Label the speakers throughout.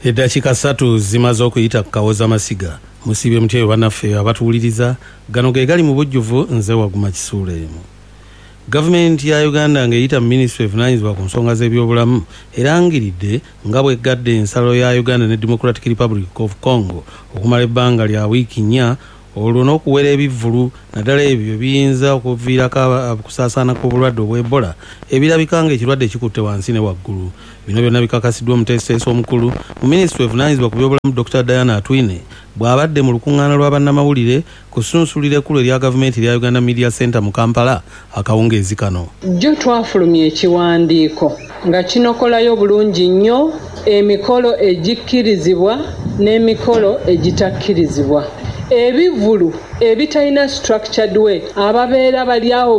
Speaker 1: Eddakiika 3 zimaze okuyita ku Kawoza Masiga musibe mutyeyo bannaffe abatuwuliriza gano ge gali mu bujjuvu nze Waguma Kisuuleemu. Gavumenti ya Uganda ng'eyita mu Ministry evunaanyizibwa ku nsonga z'ebyobulamu erangiridde nga bw'eggadde ensalo ya Uganda ne Democratic Republic of Congo okumala ebbanga lya wiiki 4 olwo n'okuwera ebivvulu naddala ebyo biyinza okuviirako okusaasaana kw'obulwadde obw'Ebola ebirabika ng'ekirwadde kikutte wansi ne waggulu. Bino byonna bikakasiddwa omuteesiteesi omukulu mu Ministry evunaanyizibwa ku byobulamu Dr. Diana Atwine bw'abadde mu lukuŋŋaana lw'abannamawulire ku ssunsulira ekkulu erya gavumenti erya Uganda Media Center mu Kampala akawungeezi kano.
Speaker 2: Jjo twafulumya ekiwandiiko nga kinokolayo bulungi nnyo emikolo egikkirizibwa n'emikolo egitakkirizibwa. Ebivvulu ebitalina structured way ababeera bali awo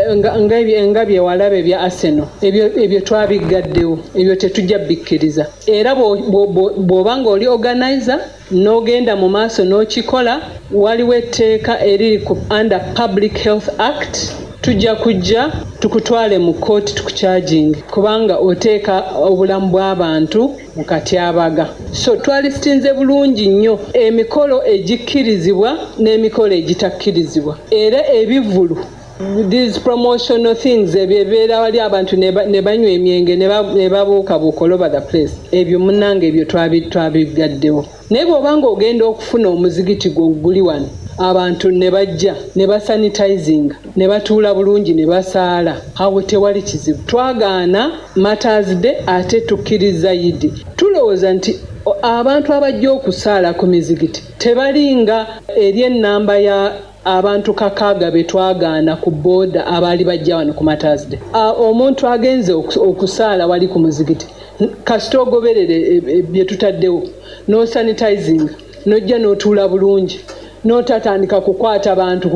Speaker 2: nga byewalabe bya Arsenal ebyo twabiggaddewo, ebyo tetujja bikkiriza. Era bw'oba ng'oli organizer n'ogenda mu maaso n'okikola waliwo etteeka eriri under Public Health Act tujja kujja tukutwale mu kooti tukucharging kubanga oteeka obulamu bw'abantu mu katyabaga. So twalistinze bulungi nnyo emikolo egikkirizibwa n'emikolo egitakkirizibwa era ebivvulu these promotional things ebibeera wali abantu ne banywa emyenge ne babuukabuuka all over the place. Ebyo munnange ebyo twabiggaddewo. Naye bw'obanga ogenda okufuna omuzigiti guli wano abantu ne bajja ne basanitizing ne batuula bulungi ne basaala awo tewali kizibu. Twagaana Martyrs Day ate tukkiriza Yidi. Tulowooza nti abantu abajja okusaala ku mizigiti tebalinga eri ennamba ya abantu kakaaga betwagaana ku booda abaali bajja wano ku Martyrs Day. Omuntu agenze okusaala wali ku muzigiti kasita ogoberere bye tutaddewo no sanitizing nojja n'otuula bulungi n'otatandika kukwata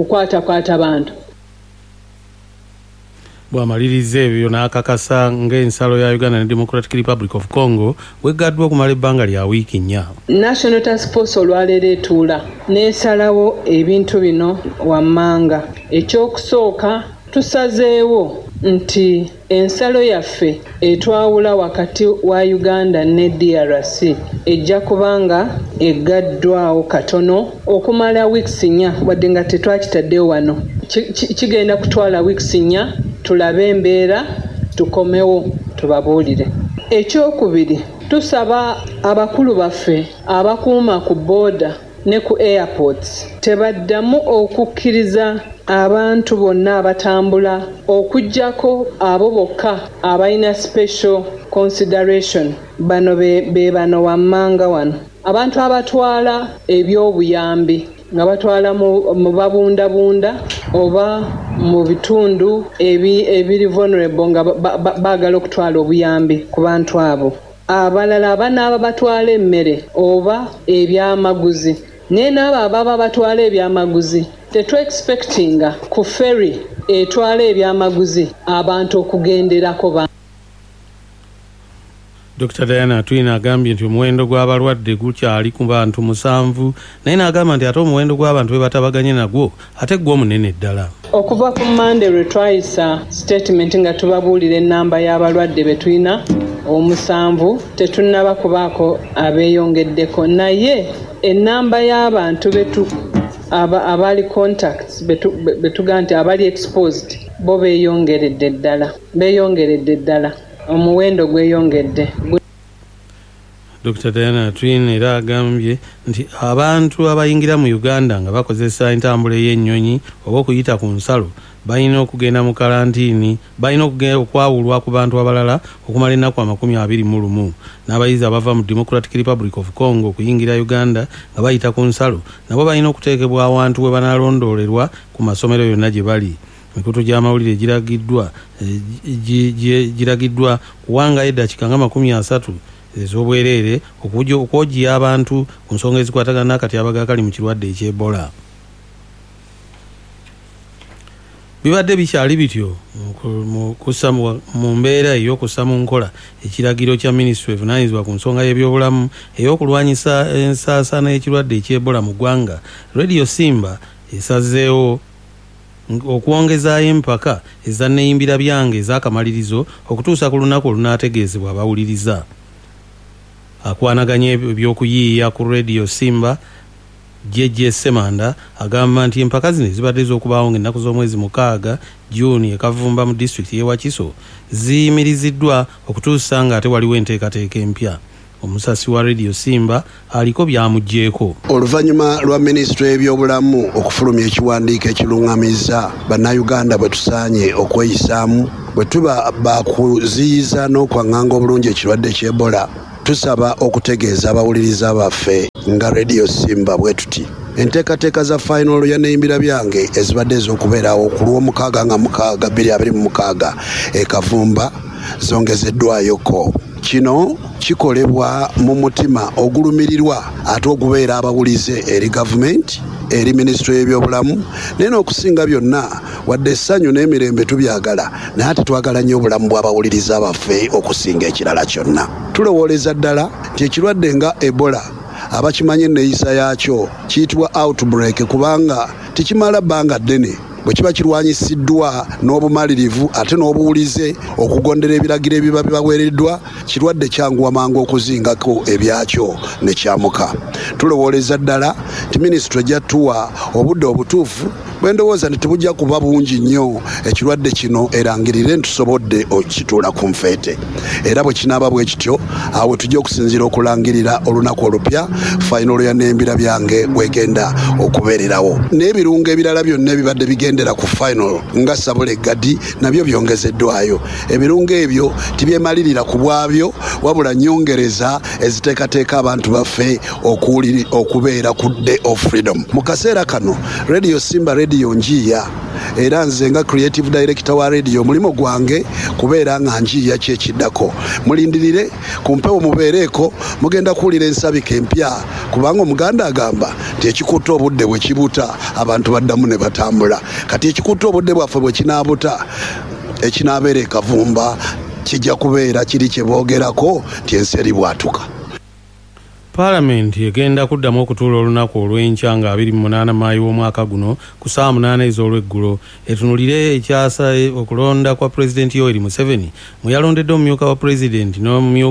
Speaker 2: abantu.
Speaker 1: Bw'amaliriza ebyo n'akakasa ng'ensalo ya Uganda ne Democratic Republic of Congo bw'eggaddwa okumala ebbanga lya wiiki 4.
Speaker 2: National Task Force olwaleero etuula n'esalawo ebintu bino wammanga. Ekyokusooka tusazeewo nti ensalo yaffe etwawula wakati wa Uganda ne DRC ejja kubanga eggaddwawo katono okumala weeks 4 wadde nga tetwakitaddewo wano. Kigenda kutwala weeks 4 tulabe embeera tukomewo tubabuulire. Ekyokubiri tusaba abakulu baffe abakuuma ku booda ne ku airports tebaddamu okukkiriza abantu bonna abatambula okujjako abo bokka abalina special consideration. Bano be bano wammanga wano abantu abatwala ebyobuyambi nga batwala mu babundabunda oba mu bitundu ebiri vulnerable nga baagala okutwala obuyambi ku bantu abo. Abalala abanaaba batwala emmere oba ebyamaguzi. Naye n'abo ababa batwala ebyamaguzi tetwe-expectinga ku ferry etwala ebyamaguzi abantu okugenderako.
Speaker 1: Dr. Diana Atwine agambye nti omuwendo gw'abalwadde gukyali ku bantu 7 naye n'agamba nti ate omuwendo gw'abantu be batabaganye nagwo ate gwo munene ddala.
Speaker 2: Okuva ku Monday lwe twayisa statement nga tubabuulira ennamba y'abalwadde be tulina 7 tetunnaba kubaako abeeyongeddeko, naye ennamba y'abantu abali contacts betuga nti abali exposed bo beeyongeredde ddala. Omuwendo gweyongedde.
Speaker 1: Dr. Diana Atwine era agambye nti abantu abayingira mu Uganda nga bakozesa entambula y'ennyonyi oba okuyita ku nsalo balina okugenda mu kalantiini, balina okwawulwa ku bantu abalala okumala ennaku 21. N'abayizi abava mu Democratic Republic of Congo okuyingira Uganda nga bayita ku nsalo nabo balina okuteekebwa awantu we banaalondoolerwa ku masomero yonna gye bali. Emikutu gy'amawulire giragiddwa kuwangayo eddakiika nga 30 ez'obwereere okwogiya abantu ku nsonga ezikwatagana n'akatyabaga akali mu kirwadde eky'Ebola. Bibadde bikyali bityo mu mbeera ey'okussa mu nkola ekiragiro kya Ministry evunaanyizibwa ku nsonga y'ebyobulamu ey'okulwanyisa ensaasaana y'ekirwadde eky'Ebola mu ggwanga. Radio Simba esazeewo okwongezaayo empaka ezanneeyimbira byange ez'akamalirizo okutuusa ku lunaku olunaategeezebwa abawuliriza. akwanaganya ebyokuyiiya ku Radio Simba Jeje Semanda agamba nti empaka zino zibadde z'okubaawo ng'ennaku z'omwezi 6 Juni ekavumba mu disitulikiti y'e Wakiso ziyimiriziddwa okutuusa nga ate waliwo enteekateeka empya. Omusasi wa Radio Simba aliko byamugjeeko.
Speaker 3: Oluvannyuma lwa minisitule y'ebyobulamu okufulumya ekiwandiiko ekirungamizza bannayuganda bwe tusaanye okweyisaamu bwe tuba bakuziyiza n'okwaŋŋanga obulungi ekirwadde ky'Ebola, tusaba okutegeeza abawuliriza baffe nga Radio Simba bwe tuti enteekateeka za final ya neyimbira byange ezibadde ez'okubeerawo ku lw'omukaaga nga 2026 ekavumba zongezeddwayoko. Kino kikolebwa mu mutima ogulumirirwa ate ogubeera abawulize eri gavumenti, eri minisitule y'ebyobulamu, naye n'okusinga byonna wadde essanyu n'emirembe tubyagala, naye ate twagala nnyo obulamu bw'abawuliriza baffe okusinga ekirala kyonna. Tulowooleza ddala nti ekirwadde nga Ebola abakimanye enneeyisa yaakyo kiyitibwa outbreak kubanga tikimala bbanga ddene bwe kiba kirwanyisiddwa n'obumalirivu ate n'obuwulize okugondera ebiragiro ebiba bibaweereddwa, kirwadde kyanguwa mangu okuzingako ebyakyo ne kyamuka. Tulowooleza ddala nti minisitule gyattuwa obudde obutuufu bwe ndowooza nti tebujja kuba bungi nnyo ekirwadde kino erangirire ntusobodde okituula ku nfeete. Era bwe kinaaba bwe kityo awo tujja okusinziira okulangirira olunaku olupya fayinolo ya nembira byange bwegenda okubeererawo. N'ebirungo ebirala byonna ebibadde bigendera ku fayinolo nga Sabule Gadi nabyo byongezeddwayo. Ebirungo ebyo tibyemalirira ku bwabyo wabula nnyongereza eziteekateeka abantu baffe okubeera ku Day of Freedom. Mu kaseera kano Radio Simba Radio njiya era nze nga creative director wa radio mulimo gwange kubeera nga njiya kyekiddako. Mulindirire ku mpewo mubeereko mugenda kuwulira ensabika empya kubanga omuganda agamba nti ekikuta obudde bwe kibuta abantu baddamu ne batambula. Kati ekikuta obudde bwaffe bwe kinaabuta ekinaabeera ekavumba kijja kubeera kiri kye boogerako nti ensi eri bwatuka.
Speaker 1: Parliament egenda kuddamu okutuula olunaku olw'enkya nga 28 Maayi w'omwaka guno ku saa 8 ez'olweggulo etunulire ekyasa okulonda kwa Pulezidenti Yoweri Museveni mwe yalondedde omumyuka wa Pulezidenti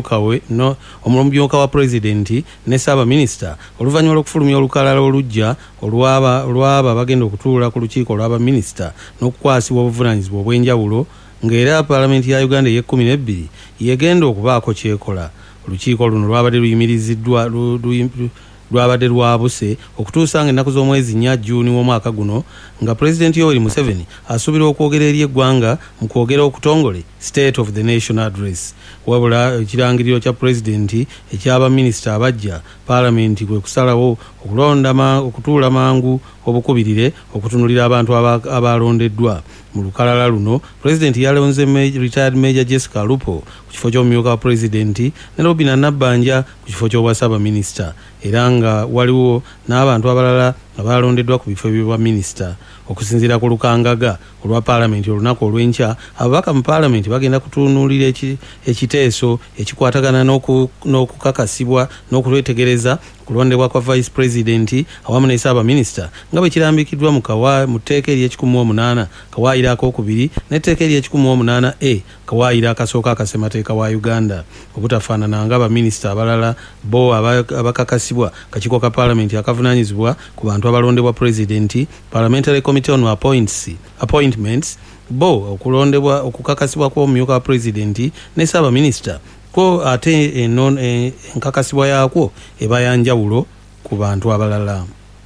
Speaker 1: omumyuka wa Pulezidenti ne Ssaabaminisita oluvannyuma lw'okufulumya olukalala olujja olwaba bagenda okutuula ku lukiiko lw'abaminisita n'okukwasibwa obuvunaanyizibwa obw'enjawulo ng'era Paalamenti ya Uganda ey'e12 yegenda okubaako kyekola. Olukiiko luno lwabadde luyimiriziddwa lwabadde lwabuse okutuusa nga ennaku z'omwezi 4 Juuni w'omwaka guno nga Pulezidenti Yoweri Museveni asuubira okwogera eri eggwanga mu kwogera okutongole State of the Nation Address. Wabula ekirangiriro kya Pulezidenti eky'abaminisita abajja Paalamenti kwe kusalawo okutuula mangu obukubirire okutunulira abantu abalondeddwa. Mu lukalala luno Pulezidenti yalonze retired Major Jessica Lupo ku kifo ky'omumyuka wa Pulezidenti ne Robina Nabbanja ku kifo ky'obwassaabaminisita era nga waliwo n'abantu abalala abalondeddwa ku bifo by'obwa minisita. Okusinziira ku lukangaga olwa Paalamenti olunaku olw'enkya ababaka mu Paalamenti bagenda kutunuulira ekiteeso ekikwatagana n'okukakasibwa n'okulwetegereza kulondebwa kwa Vice President awamu ne Ssaabaminisita nga bwe kirambikiddwa mu tteeka ery'ekikumi kawaayiro ak'okubiri n'etteeka ery'ekikumi kawaayiro akasooka akasemateeka wa Uganda. Obutafaanana nga baminisita abalala bo abakakasibwa kakiiko ka Paalamenti akavunaanyizibwa ku bantu abalondebwa Pulezidenti Parliamentary Committee on Appointments bo okulondebwa okukakasibwa kw'omumyuka wa Pulezidenti ne Ssaabaminisita ko ate enkakasibwa yaakwo eba yanjawulo ku bantu abalala.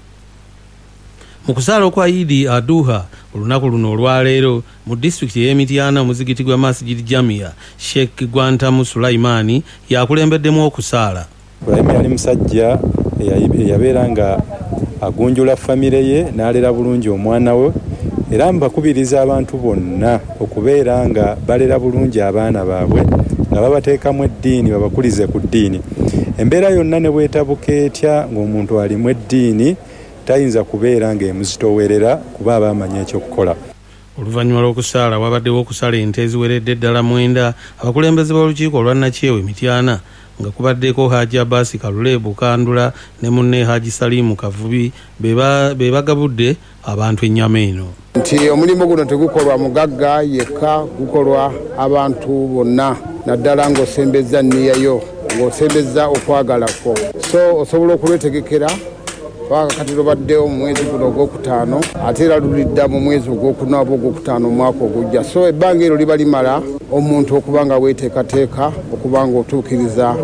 Speaker 1: Mu kusaala kwa Idi Aduha olunaku luno olwaleero mu disitulikiti y'Emityana omuzigiti gwa Masjid Jamia Sheikh Gwantamu Sulaimani yakulembeddemu okusaala.
Speaker 4: Ibrahim yali musajja eyabeera nga agunjula famire ye n'alera bulungi omwana we era mbakubiriza abantu bonna okubeera nga balera bulungi abaana baabwe nga babateekamu eddiini babakulize ku ddiini. Embeera yonna ne bwetabuka etya ng'omuntu alimu eddiini tayinza kubeera ng'emuzitoowerera kuba aba amanya ekyokukola.
Speaker 1: Oluvannyuma lw'okusaala wabaddewo okusala ente eziweredde ddala 9 abakulembeze b'olukiiko olwa Nakyewa Emityana nga kubaddeko Haji Abbas Kalule Bukandula ne munne Haji Salimu Kavubi be bagabudde abantu ennyama eno.
Speaker 5: Nti omulimu guno tegukolwa mugagga yekka, gukolwa abantu bonna, naddala ng'osembeza nniyayo, ng'osembeza okwagalako. So osobola okulwetegekera kati lubaddewo mu mwezi guno ogwokutaano ate era lulidda mu mwezi ogwokuna oba ogwokutaano omwaka ogujja. So ebbanga eryo liba limala omuntu okuba nga weeteekateeka okuba nga otuukiriza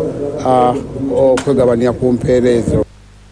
Speaker 5: okwegabanya ku mpeera ezo.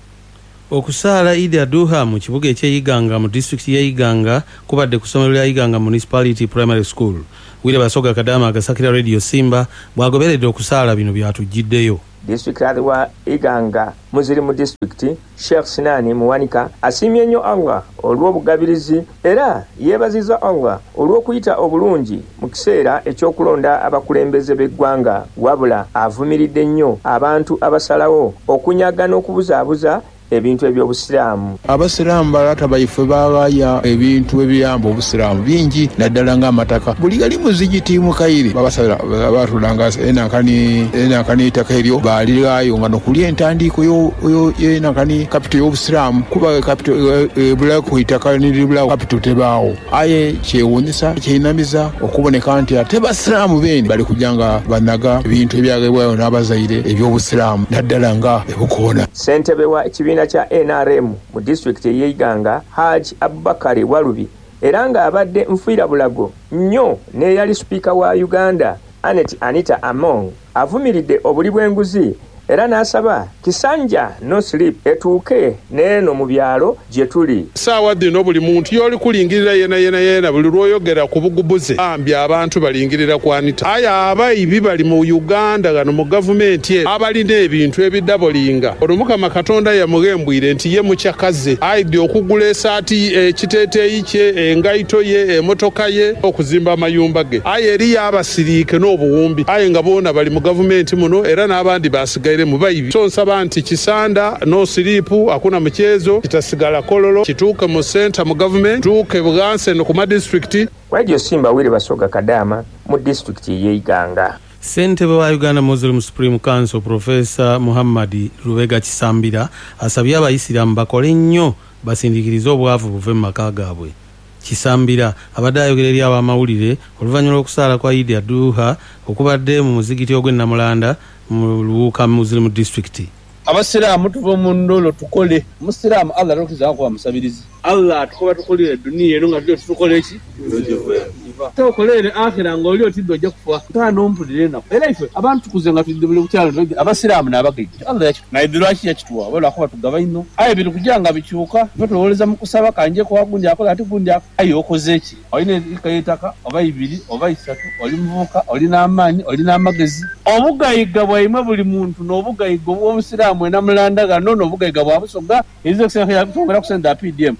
Speaker 1: Okusaala Eid al-Adha mu kibuga eky'Iganga mu disitulikiti y'Iganga kubadde ku ssomero lya Iganga Municipality Primary School. Wile Basoga Kadama agasakira Radio Simba bwagoberedde okusaala bino byatujjiddeyo.
Speaker 6: Disitulikiti wa Iganga muziri mu disitulikiti Sheikh Sinani Muwanika asiimye nnyo Allah olw'obugabirizi era yeebaziza Allah olw'okuyita obulungi mu kiseera eky'okulonda abakulembeze b'eggwanga, wabula avumiridde nnyo abantu abasalawo okunyaga n'okubuzaabuza ebintu eby'obusiraamu.
Speaker 7: Abasiraamu balata baife babaya ebintu ebiyamba obusiraamu bingi naddala ng'amataka. Buli gali muzigiti mu Kaire babasala batulanga enankani ettaka eryo balirayo nga nokulya entandiiko yenankani kapito y'obusiraamu kuba kapito ebula ku ettaka niribula kapito tebaawo. Aye kyewuunyisa kyeinamiza okuboneka nti ate basiraamu beeni bali kujanga banaga ebintu ebyagebwayo n'abazaire eby'obusiraamu naddala nga ebukoona.
Speaker 6: Ssentebe wa ekibiina kya NRM mu disitulikiti y'Iganga Haji Abubakar Walubi era nga abadde nfiira bulago nnyo n'eyali sipiika wa Uganda Anita Among avumiridde obuli bw'enguzi era n'asaba Kisanja no sleep etuuke n'eno mu byalo gye tuli.
Speaker 8: Saawa dino buli muntu yoli kulingirira yena buli lwoyogera ku bugubuze ambi abantu balingirira ku Anita. Aya abayibi bali mu Uganda gano mu gavumenti abalina ebintu ebidabolinga. Olumukama Katonda yamugembwire nti ye mukyakaze ayidde okugula esaati ekiteeteeyi kye engaito ye emotoka ye okuzimba amayumba ge. Aye eri abasiriike n'obuwumbi aye nga boona bali mu gavumenti muno era n'abandi basigaye mubayibi. So nsaba nti Kisanda no silipu hakuna mchezo kitasigala kololo kituuke mu center mu government tuuke Buganse no kuma district.
Speaker 6: Radio Simba Wile Basoga Kadama mu district y'Iganga.
Speaker 1: Ssentebe wa Uganda Muslim Supreme Council Professor Muhammad Rubega Kisambira asabye abayisiraamu bakole nnyo basindikirize obwavu buve mu maka gaabwe. Kisambira abadde ayogera eri abamawulire oluvannyuma lw'okusaala kwa Eid al-Adha okubadde mu muzikiti ogw'Ennamulanda mu Luwuuka Muslim District.
Speaker 9: Abasiraamu tuve mu ndolo tukole. Musiraamu Allah rokiza kwa musabirizi. Allah tukoba tukolere dunia eno nga tukole ki? Tokolere akhira ngoli otiddo je kufa. Tano mpulire na. Era ife abantu tukuzenga tudibule kukyalo abasiraamu n'abagege. Allah yakyo. Na idulaki yakitwa wala kuba tugaba ino. Aye bintu kujanga bikyuka. Batoleza mu kusaba kanje kwa gundi akola ati gundi ayo okoze ki? Oyine ikayitaka oba ibiri oba isatu oli muvuka oli n'amaanyi oli n'amagezi. Obugayiga bwaimwe buli muntu n'obugayiga bw'omusiraamu Ennamulanda gano n'obugayiga bwa Busoga ezo kusengera kutongera kusenda PDM.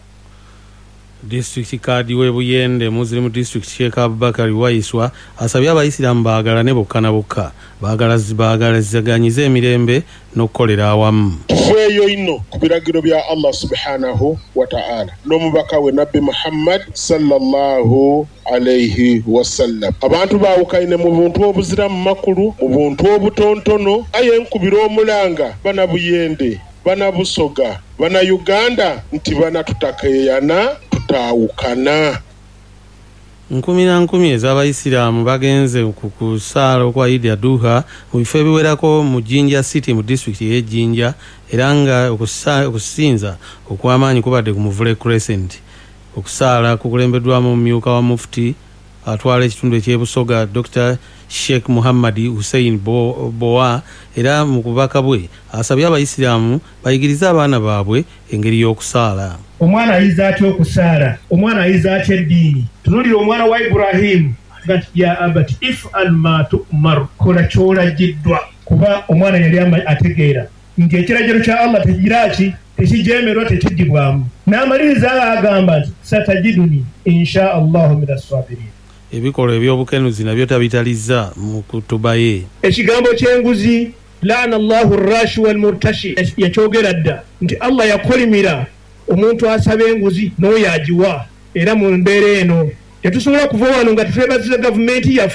Speaker 1: District Kadi Webuyende Muslim District Sheikh Abubakar Waiswa asabye abayisiraamu baagalane bokka na bokka baagalaziganyize emirembe n'okukolera awamu.
Speaker 10: Tufeeyo ino ku biragiro bya Allah subhanahu wa ta'ala n'omubaka we Nabbi Muhammad sallallahu alayhi wasallam. Abantu baawukaine mu buntu obuziramu makulu mu buntu obutontono aye nkubira omulanga bana Buyende bana Busoga bana Uganda nti bana tutakeeyana tutawukana.
Speaker 1: Nkumi na nkumi ez'abayisiraamu bagenze ku kusaala kwa Eid al-Adha mu bifo ebiwerako mu Jinja City mu district y'Ejinja era nga okusinza okw'amaanyi kubadde ku Muvule Crescent. Okusaala kukulembeddwamu omumyuka wa Mufti atwala ekitundu eky'Ebusoga Dr. Sheikh Muhammad Hussein Boa era mu kubaka bwe asabye abayisiraamu bayigirize abaana baabwe engeri y'okusaala.
Speaker 11: Omwana ayiza atya okusaala? Omwana ayiza atya eddiini? Tunulira omwana wa Ibrahim gati ya abati if'al ma tu'mar, kola ky'olaggiddwa. Kuba omwana yali ategeera nti ekiragiro kya Allah tekiraki tekijeemerwa tekiddibwamu. N'amaliriza agamba nti satajiduni insha Allahu minas sabirin.
Speaker 1: Ebikolwa ebyobukenuzi nabyo tabitalizza mu kutuba ye.
Speaker 11: Ekigambo ky'enguzi laana Allahu ar-rashi wal murtashi yakyogera dda nti Allah yakolimira omuntu asaba enguzi n'oyo agiwa. Era mu mbeera eno tetusobola kuva wano nga tufeebaziza gavumenti yaffe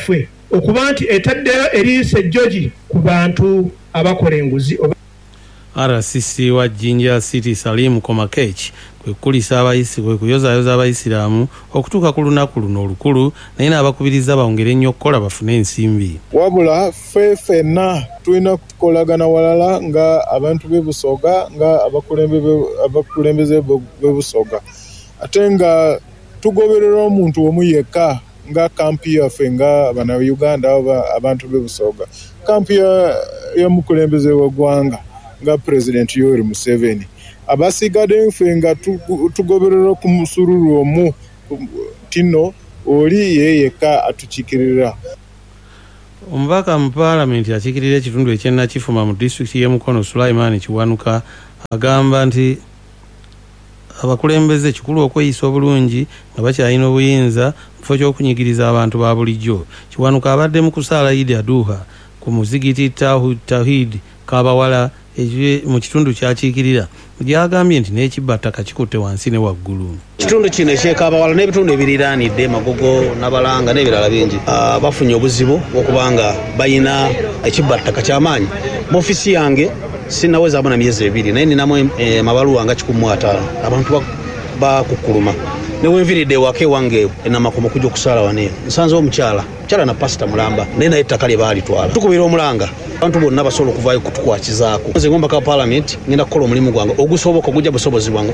Speaker 11: okuba nti etaddeyo eriisa ejjogi ku bantu abakola enguzi.
Speaker 1: RCC wa Jinja City Salim Komakech kwekulisa abayisi kwekuyozaayoza abayisiraamu okutuuka ku lunaku luno olukulu naye n'abakubiriza bawongere ennyo okukola bafune ensimbi.
Speaker 12: Wabula ffe ffenna tulina kukolagana walala nga abantu b'e Busoga nga abakulembeze b'e Busoga ate nga tugoberera omuntu omu yekka nga kampi yaffe nga Bannayuganda abantu b'e Busoga. Kampi y'omukulembeze w'eggwanga nga President Yoweri Museveni. Abasigadde ffe nga tugoberera ku musururu omu tino oli yeyeka atukiikirira.
Speaker 1: Omubaka mu Parliament akiikirira ekitundu eky'Ennakifuma mu disitulikiti y'e Mukono Sulaiman Kiwanuka agamba nti abakulembeze kikulu okweyisa obulungi nga bakyalina obuyinza mu kifo ky'okunyigiriza abantu ba bulijjo. Kiwanuka abadde mu kusaala Eid Aduha ku muzigiti Tawhid Kabawala mu kitundu kyakiikirira gyagambye nti n'ekibbattaka kikutte wansi ne waggulu.
Speaker 13: Kitundu kino ekyekabawala n'ebitundu ebiriraanidde Magogo n'Abalanga n'ebirala bingi bafunye obuzibu okubanga bayina ekibbattaka ky'amaanyi. Mu ofisi yange sinawezaamu na myezi 2 naye ninamu mabaluwa nga 15 abantu bakukkuluma newenviridde ewaka ewange enamakoma okujja okusaala waneyo nsanzewo omukyala na pasita mulamba naye naye ettaka lye baalitwala tukubira omulanga abantu bonna basobola okuvaayo kutukwakizaako. Nze ng'omubaka wa Parliament ngenda kukola omulimu gwange ogusoboka ogujja busobozi bwange.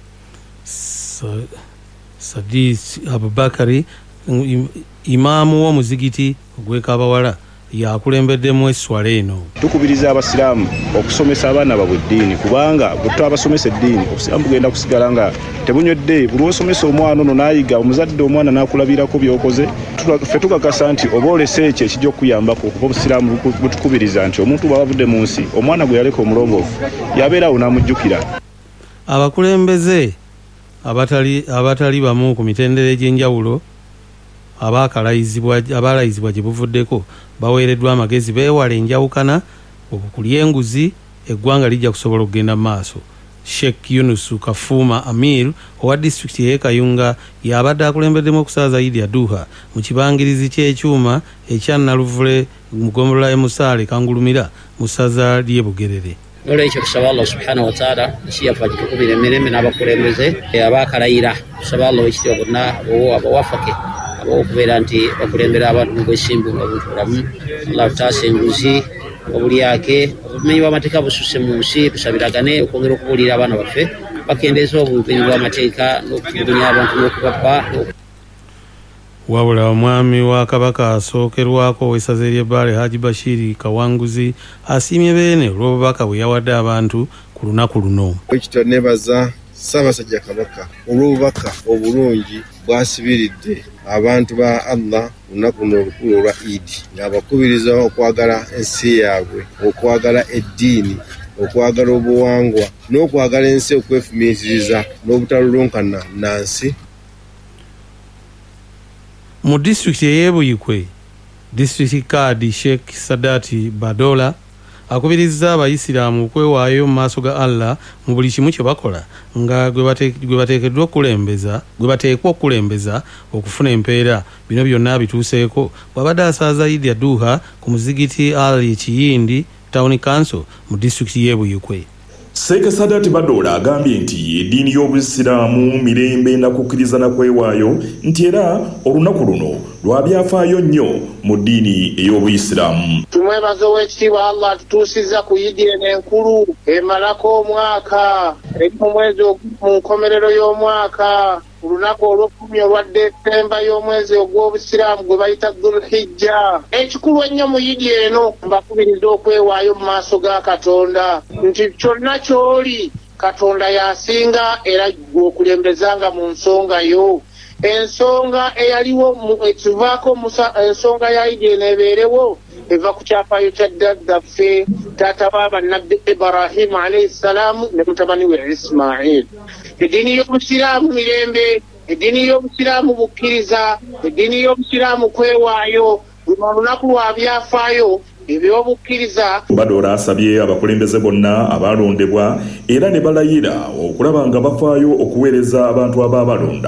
Speaker 1: Sadis Abubakari imaamu w'omuzigiti ogw'Ekabawala yakulembeddemu esswala eno.
Speaker 14: Tukubiriza abasiraamu okusomesa abaana baabwe eddiini kubanga bwe twabasomesa eddiini obusiraamu bugenda kusigala nga tebunywedde. Buli osomesa omwana ono n'ayiga omuzadde omwana n'akulabirako by'okoze ffe tukakasa nti oba olese ekyo ekijja okuyambako kuba obusiraamu butukubiriza nti omuntu bw'abavudde mu nsi omwana gwe yaleka omulongoofu yabeerawo n'amujjukira.
Speaker 1: Abakulembeze abatali bamu ku mitendera egy'enjawulo abalayizibwa gye buvuddeko baweereddwa amagezi beewala enjawukana okukulya enguzi eggwanga lijja kusobola okugenda mu maaso. Sheikh Yunus Kafuma Amir owa disitulikiti y'e Kayunga y'abadde akulembeddemu okusaaza Eid Aduha mu kibangirizi ky'ekyuma ekya Naluvule mu ggombolola y'e Musaale Kangulumira mu ssaza ly'e Bugerere.
Speaker 15: Olwekyo tusaba Allah subhanahu wa ta'ala ekiyafa kitukubira emirembe n'abakulembeze abakalayira tusaba Allah ekitiibwa bonna abawafake okubeera nti bakulembera abantu mu bwesimbu nga buntulamu. Allah tutaase enguzi obulyake obumenyi bw'amateeka bususse mu nsi tusabiragane okwongera okubuulira abaana baffe bakendeeza obumenyi bw'amateeka n'okutulugunya abantu n'okubappa.
Speaker 1: Wabula omwami wa Kabaka asookerwako w'essaza ery'Ebbaale Haji Bashiri Kawanguzi asiimye beene olw'obubaka bwe yawadde abantu ku lunaku luno.
Speaker 16: Ekitwa nebaza Ssaabasajja Kabaka olw'obubaka obulungi bwasibiridde abantu ba Allah lunaku luno olukulu olwa Eid ng'abakubiriza okwagala ensi yaabwe, okwagala eddiini, okwagala obuwangwa n'okwagala ensi okwefumiitiriza n'obutalulunkana nansi.
Speaker 1: Mu disitulikiti ey'e Buyikwe disitulikiti kaadi Sheikh Sadati Badola akubirizza abayisiraamu okwewaayo mu maaso ga Allah mu buli kimu kye bakola nga gwe bateekeddwa okukulembeza okufuna empeera. Bino byonna bituuseeko bw'abadde asaaza Eid Aduha ku muzigiti Ali Kiyindi Town Council mu disitulikiti y'e Buyikwe.
Speaker 17: Sheikh Sadati Badola agambye nti eddiini y'obusiraamu mirembe na kukkiriza na kwewaayo nti era olunaku luno lwabyafaayo nnyo mu ddiini ey'obuyisiraamu.
Speaker 5: Tumwebaza ow'ekitiibwa Allah tutuusizza ku Eid eno enkulu emalako omwaka eri mu mwezi mu nkomerero y'omwaka olunaku olw'okumi olwa Desemba y'omwezi ogw'obusiraamu gwe bayita Dhulhijja. Ekikulu ennyo mu Eid eno mbakubiriza okwewaayo mu maaso ga Katonda nti kyonna ky'oli Katonda yasinga era gwe okulembezanga mu nsonga yo. Ensonga eyaliwo etuvaako ensonga ya Eid eno ebeerewo eva ku kyafaayo kya daddaffe taata baaba Nabbi Ibrahim alayhi salaamu ne mutabani we Ismail. Eddiini y'obusiraamu mirembe, eddiini y'obusiraamu bukkiriza, eddiini y'obusiraamu kwewaayo. Luno olunaku lwa byafaayo ebyobukkiriza.
Speaker 17: Badola asabye abakulembeze bonna abalondebwa era ne balayira okulaba nga bafaayo okuweereza abantu abaabalonda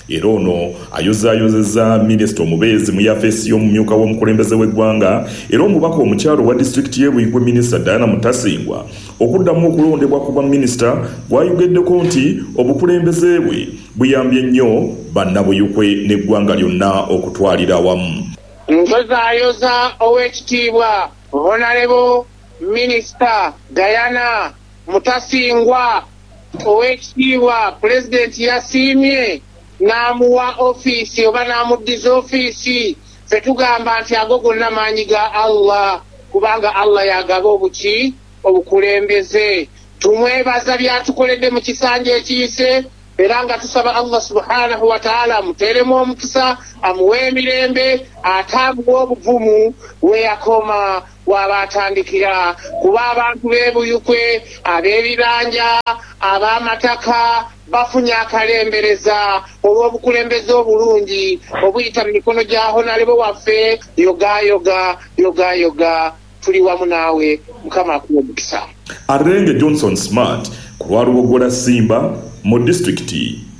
Speaker 17: era ono ayozaayozezza minisita omubeezi mu yafeesi y'omumyuka w'omukulembeze w'eggwanga era omubaka omukyalo wa disitulikiti y'ebuyigwe minisita Diana Mutasingwa okuddamu okulondebwa ku bwa minisita gwayogeddeko nti obukulembeze bwe buyambye nnyo bannabuyikwe n'eggwanga lyonna okutwalira wamu.
Speaker 18: Nzozaayoza ow'ekitiibwa Honorable Minisita Diana Mutasingwa ow'ekitiibwa Pulezidenti yasiimye n'amuwa ofiisi oba n'amuddiza ofiisi ffe tugamba nti ago gonna maanyi ga Allah kubanga Allah yagaba obukulembeze. Tumwebaza byatukoledde mu kisanja ekiyise era nga tusaba Allah subhanahu wa ta'ala amuteeremu omukisa amuwe emirembe atambuwa obuvumu we yakoma waba atandikira kuba abantu b'ebuyukwe ab'ebibanja ab'amataka bafunye akalembereza olw'obukulembeze obulungi obuyita mu mikono gya Honorable waffe yoga tuli wamu naawe mukama akuwa omukisa.
Speaker 17: Arenge Johnson Smart ku lwa Lubogola Simba mu disitulikiti